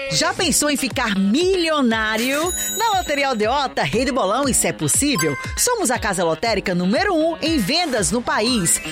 Já pensou em ficar milionário? Na Loteria Aldeota, Rei do Bolão, isso é possível. Somos a casa lotérica número 1 em vendas no país